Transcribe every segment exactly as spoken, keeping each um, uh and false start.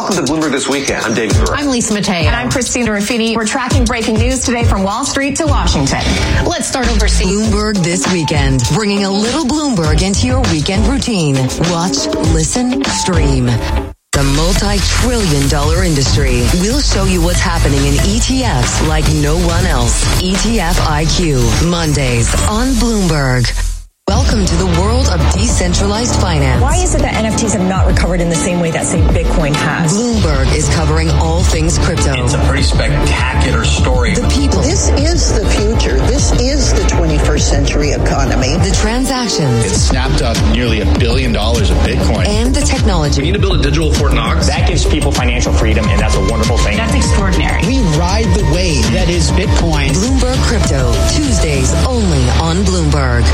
Welcome to Bloomberg This Weekend. I'm David Gura. I'm Lisa Mateo. And I'm Christina Ruffini. We're tracking breaking news today from Wall Street to Washington. Let's start overseas. Bloomberg This Weekend, bringing a little Bloomberg into your weekend routine. Watch, listen, stream. The multi-trillion dollar industry. We'll show you what's happening in E T Fs like no one else. E T F I Q, Mondays on Bloomberg. Welcome to the world of decentralized finance. Why is it that N F Ts have not recovered in the same way that, say, Bitcoin has? Bloomberg is covering all things crypto. It's a pretty spectacular story. The people. This is the future. This is the twenty-first century economy. The transactions. It snapped up nearly a billion dollars of Bitcoin. And the technology. We need to build a digital Fort Knox. That gives people financial freedom, and that's a wonderful thing. That's extraordinary. We ride the wave that is Bitcoin. Bloomberg Crypto, Tuesdays only on Bloomberg.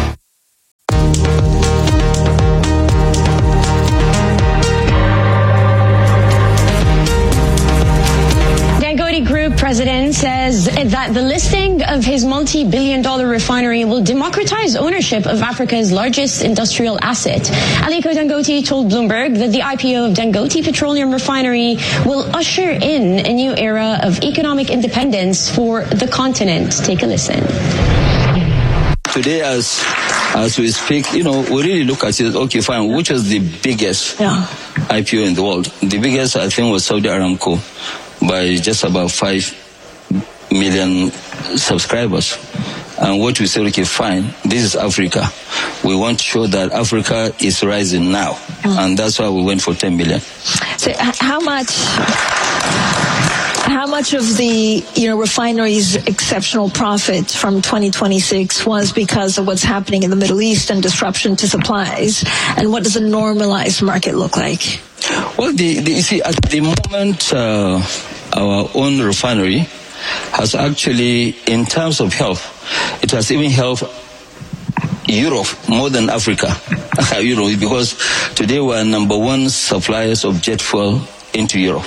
Dangote Group president says that the listing of his multi-billion dollar refinery will democratize ownership of Africa's largest industrial asset. Aliko Dangote told Bloomberg that the I P O of Dangote Petroleum Refinery will usher in a new era of economic independence for the continent. Take a listen. Today, as as we speak, you know, we really look at it, okay, fine, which is the biggest yeah. I P O in the world? The biggest, I think, was Saudi Aramco by just about five million subscribers. And what we say, okay, fine, this is Africa. We want to show that Africa is rising now. Mm. And that's why we went for ten million. So how much... How much of the, you know, refinery's exceptional profit from twenty twenty-six was because of what's happening in the Middle East and disruption to supplies? And what does a normalized market look like? Well, the, the, you see, at the moment, uh, our own refinery has actually, in terms of health, it has even helped Europe more than Africa. You know, because today we're number one suppliers of jet fuel into Europe.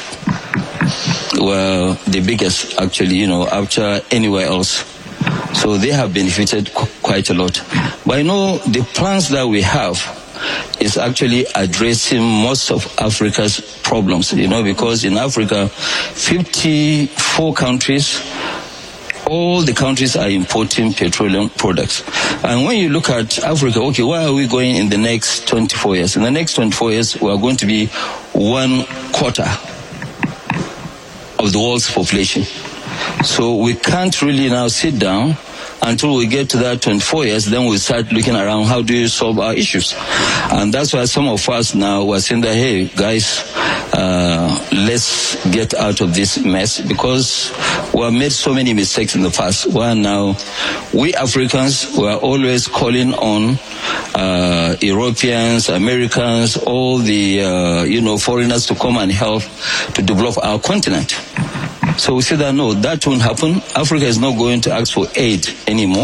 Were the biggest, actually, you know, after anywhere else. So they have benefited qu- quite a lot. But I know the plans that we have is actually addressing most of Africa's problems, you know, because in Africa, fifty-four countries, all the countries are importing petroleum products. And when you look at Africa, okay, where are we going in the next twenty-four years? In the next twenty-four years, we are going to be one quarter of the world's population. So we can't really now sit down until we get to that twenty-four years, then we start looking around, how do you solve our issues? And that's why some of us now were saying that, hey, guys, uh, let's get out of this mess, because we have made so many mistakes in the past. Where now, we Africans were always calling on uh, Europeans, Americans, all the, uh, you know, foreigners to come and help to develop our continent. So we said that no, that won't happen. Africa is not going to ask for aid anymore.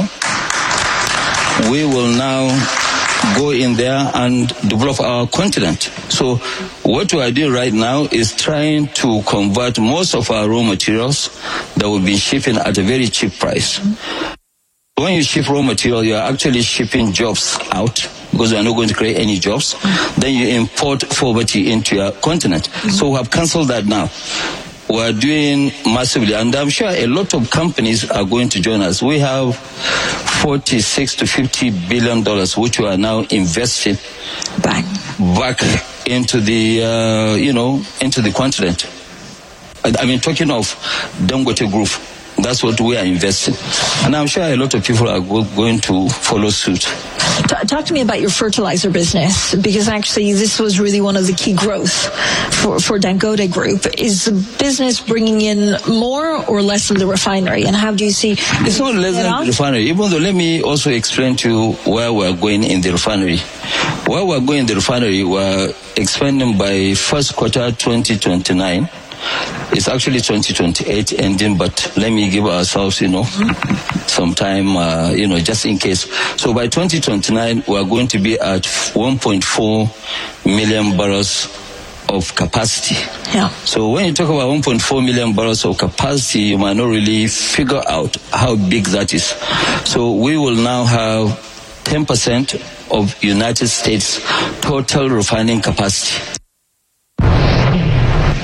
We will now go in there and develop our continent. So what we are doing right now is trying to convert most of our raw materials that we've been shipping at a very cheap price. When you ship raw material, you are actually shipping jobs out, because we are not going to create any jobs. Mm-hmm. Then you import poverty into your continent. Mm-hmm. So we have cancelled that now. We are doing massively, and I'm sure a lot of companies are going to join us. We have forty-six to fifty billion dollars, which we are now investing back, back into the, uh, you know, into the continent. I mean, talking of Dangote Group, that's what we are investing. And I'm sure a lot of people are go- going to follow suit. Talk to me about your fertilizer business, because actually this was really one of the key growth for, for Dangote Group. Is the business bringing in more or less than the refinery? And how do you see... It's not less than the refinery. Even though, let me also explain to you where we're going in the refinery. Where we're going in the refinery, we're expanding by first quarter twenty twenty-nine. It's actually twenty twenty-eight ending, but let me give ourselves, you know, some time, uh, you know, just in case. So by twenty twenty-nine, we are going to be at one point four million barrels of capacity. Yeah. So when you talk about one point four million barrels of capacity, you might not really figure out how big that is. So we will now have ten percent of United States total refining capacity.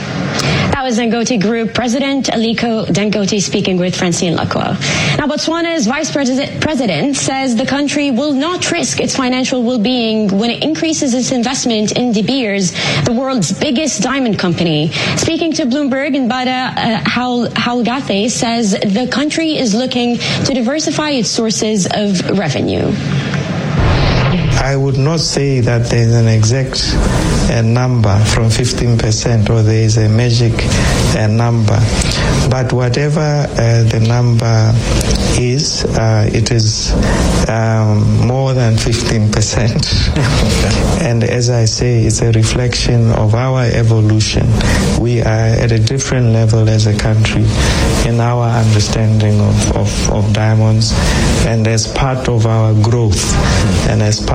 That was Dangote Group President Aliko Dangote speaking with Francine Lacroix. Now, Botswana's Vice President says the country will not risk its financial well-being when it increases its investment in De Beers, the world's biggest diamond company. Speaking to Bloomberg, Mbada uh, Halgathe says the country is looking to diversify its sources of revenue. I would not say that there is an exact uh, number from fifteen percent or there is a magic uh, number. But whatever uh, the number is, uh, it is um, more than fifteen percent. And as I say, it's a reflection of our evolution. We are at a different level as a country in our understanding of, of, of diamonds, and as part of our growth and as part